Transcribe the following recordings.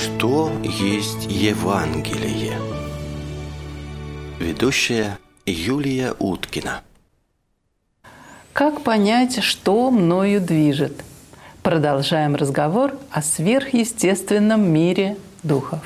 Что есть Евангелие? Ведущая Юлия Уткина. Как понять, что мною движет? Продолжаем разговор о сверхъестественном мире духов.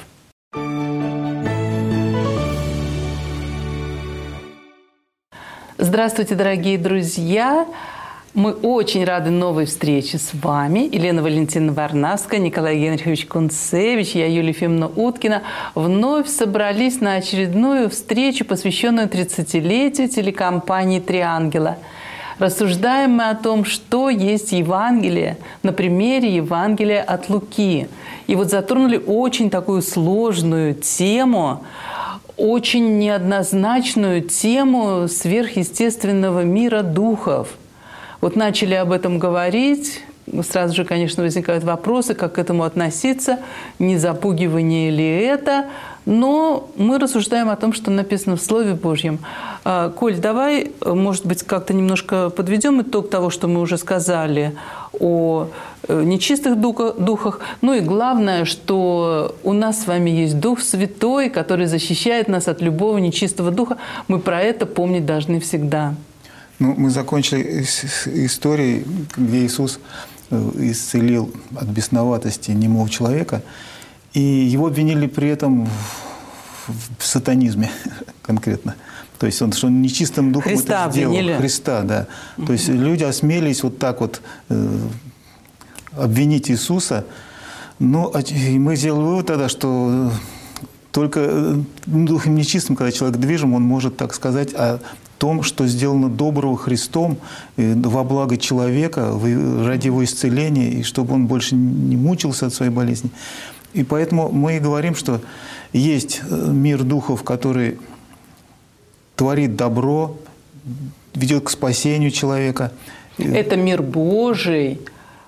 Здравствуйте, дорогие друзья! Мы очень рады новой встрече с вами. Елена Валентиновна Варнавская, Николай Генрихович Кунцевич, я Юлия Ефимовна Уткина. Вновь собрались на очередную встречу, посвященную 30-летию телекомпании «Три ангела». Рассуждаем мы о том, что есть Евангелие, на примере Евангелия от Луки. И вот затронули очень такую сложную тему, очень неоднозначную тему сверхъестественного мира духов. Вот начали об этом говорить, сразу же, конечно, возникают вопросы, как к этому относиться, не запугивание ли это, но мы рассуждаем о том, что написано в Слове Божьем. Коль, давай, может быть, как-то немножко подведем итог того, что мы уже сказали о нечистых духах. Ну и главное, что у нас с вами есть Дух Святой, который защищает нас от любого нечистого духа. Мы про это помнить должны всегда. Ну, мы закончили историей, где Иисус исцелил от бесноватости немого человека, и его обвинили при этом в сатанизме конкретно. То есть что он нечистым духом Христа это сделал. обвинили. Христа, да. То есть люди осмелились вот так вот обвинить Иисуса. Ну, и мы сделали вывод тогда, что только духом нечистым, когда человек движим, он может так сказать о том, что сделано доброго Христом во благо человека, ради его исцеления, и чтобы он больше не мучился от своей болезни. И поэтому мы и говорим, что есть мир духов, который творит добро, ведет к спасению человека. Это мир Божий,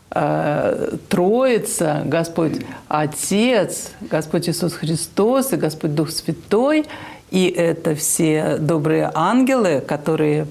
Троица, Господь Отец, Господь Иисус Христос и Господь Дух Святой. И это все добрые ангелы, которые